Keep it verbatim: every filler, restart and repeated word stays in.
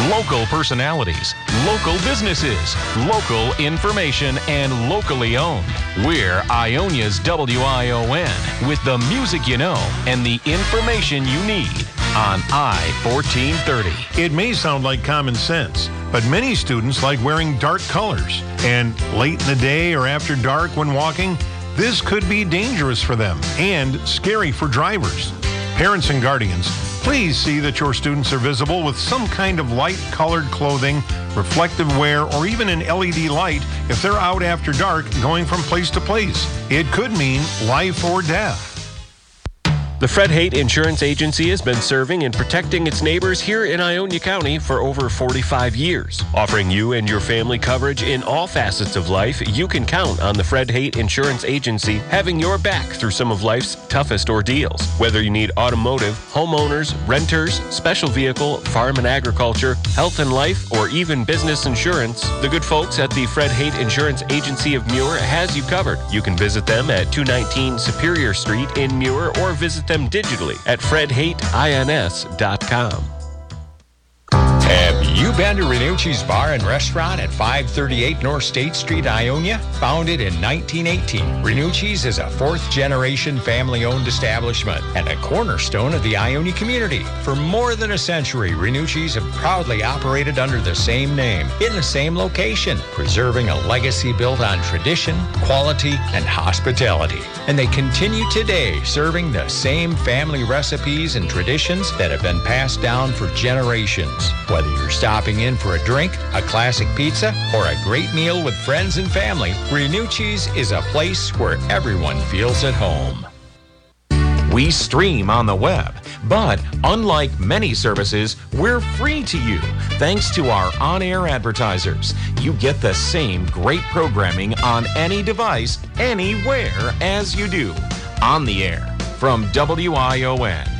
Local personalities, local businesses, local information, and locally owned. We're Ionia's W I O N with the music you know and the information you need on I fourteen thirty. It may sound like common sense, but many students like wearing dark colors. And late in the day or after dark when walking, this could be dangerous for them and scary for drivers. Parents and guardians, please see that your students are visible with some kind of light-colored clothing, reflective wear, or even an L E D light if they're out after dark going from place to place. It could mean life or death. The Fred Haight Insurance Agency has been serving and protecting its neighbors here in Ionia County for over forty-five years. Offering you and your family coverage in all facets of life, you can count on the Fred Haight Insurance Agency having your back through some of life's toughest ordeals. Whether you need automotive, homeowners, renters, special vehicle, farm and agriculture, health and life, or even business insurance, the good folks at the Fred Haight Insurance Agency of Muir has you covered. You can visit them at two nineteen Superior Street in Muir or visit them digitally at fred haight ins dot com. Have you been to Renucci's Bar and Restaurant at five thirty-eight North State Street, Ionia? Founded in nineteen eighteen, Renucci's is a fourth-generation family-owned establishment and a cornerstone of the Ionia community. For more than a century, Renucci's have proudly operated under the same name, in the same location, preserving a legacy built on tradition, quality, and hospitality. And they continue today, serving the same family recipes and traditions that have been passed down for generations. Whether you're stopping in for a drink, a classic pizza, or a great meal with friends and family, Renucci's is a place where everyone feels at home. We stream on the web, but unlike many services, we're free to you thanks to our on-air advertisers. You get the same great programming on any device, anywhere as you do. On the air from W I O N.